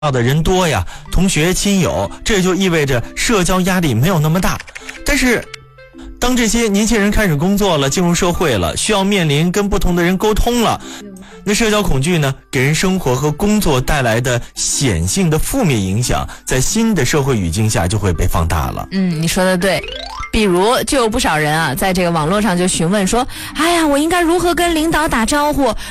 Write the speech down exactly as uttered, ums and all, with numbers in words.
的人多呀，同学亲友，这就意味着社交压力没有那么大。但是当这些年轻人开始工作了，进入社会了，需要面临跟不同的人沟通了，那社交恐惧呢，给人生活和工作带来的显性的负面影响，在新的社会语境下就会被放大了。 嗯，你说的对。比如就有不少人啊，在这个网络上就询问说，哎呀，我应该如何跟领导打招呼？